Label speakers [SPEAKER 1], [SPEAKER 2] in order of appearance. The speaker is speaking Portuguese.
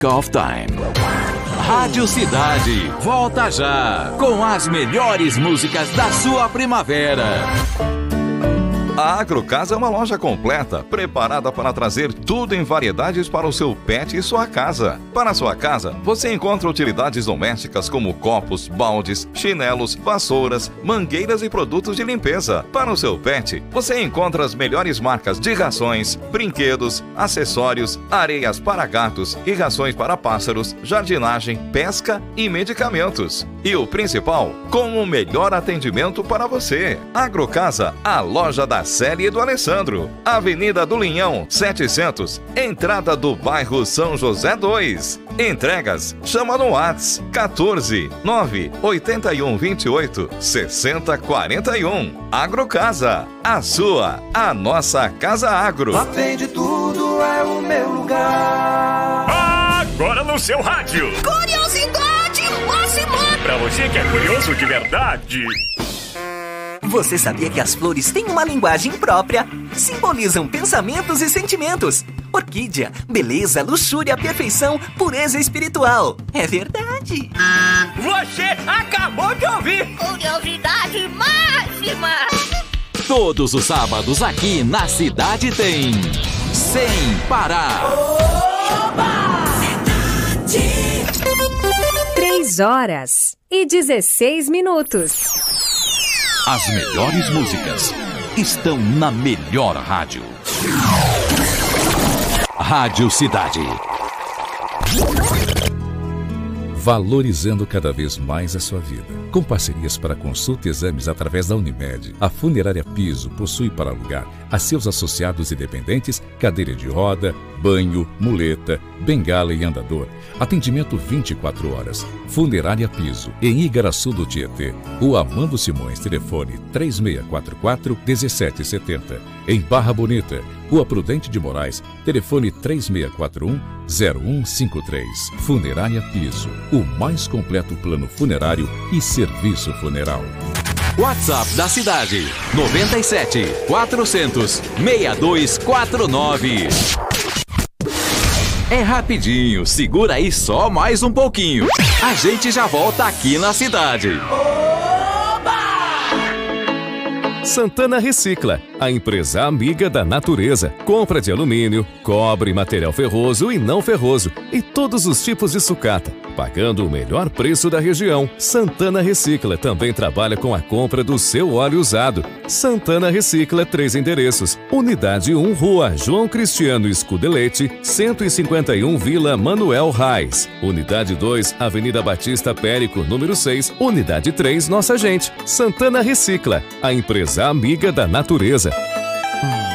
[SPEAKER 1] Off Time. Rádio Cidade, volta já, com as melhores músicas da sua primavera.
[SPEAKER 2] A Agrocasa é uma loja completa, preparada para trazer tudo em variedades para o seu pet e sua casa. Para a sua casa, você encontra utilidades domésticas como copos, baldes, chinelos, vassouras, mangueiras e produtos de limpeza. Para o seu pet, você encontra as melhores marcas de rações, brinquedos, acessórios, areias para gatos e rações para pássaros, jardinagem, pesca e medicamentos. E o principal, com o melhor atendimento para você. Agrocasa, a loja da Célia e do Alessandro. Avenida do Linhão, 700, entrada do bairro São José 2. Entregas, chama no WhatsApp 14 981 28 60 41. Agrocasa, a sua, a nossa Casa Agro.
[SPEAKER 3] Lá vende tudo, é o meu lugar.
[SPEAKER 4] Agora no seu rádio.
[SPEAKER 5] Curiosidade máxima.
[SPEAKER 4] Pra você que é curioso de verdade.
[SPEAKER 6] Você sabia que as flores têm uma linguagem própria? Simbolizam pensamentos e sentimentos. Orquídea, beleza, luxúria, perfeição, pureza espiritual. É verdade.
[SPEAKER 4] Você acabou de ouvir.
[SPEAKER 5] Curiosidade máxima.
[SPEAKER 1] Todos os sábados aqui na Cidade tem Sem Parar.
[SPEAKER 5] Oba!
[SPEAKER 7] 3h16.
[SPEAKER 1] As melhores músicas estão na melhor rádio. Rádio Cidade.
[SPEAKER 8] Valorizando cada vez mais a sua vida. Com parcerias para consulta e exames através da Unimed, a Funerária Piso possui para alugar a seus associados e dependentes cadeira de roda, banho, muleta, bengala e andador. Atendimento 24 horas. Funerária Piso, em Igaraçu do Tietê. Rua Amando Simões, telefone 3644-1770. Em Barra Bonita, Rua Prudente de Moraes, telefone 3641-0153. Funerária Piso, o mais completo plano funerário e serviço funeral.
[SPEAKER 1] WhatsApp da Cidade, 97 400 6249. É rapidinho, segura aí só mais um pouquinho. A gente já volta aqui na cidade.
[SPEAKER 9] Santana Recicla, a empresa amiga da natureza. Compra de alumínio, cobre, material ferroso e não ferroso e todos os tipos de sucata, pagando o melhor preço da região. Santana Recicla também trabalha com a compra do seu óleo usado. Santana Recicla, 3 endereços. Unidade 1, Rua João Cristiano Scudelete, 151 Vila Manuel Reis. Unidade 2, Avenida Batista Périco, número 6. Unidade 3, Nossa Gente. Santana Recicla, a empresa amiga da natureza.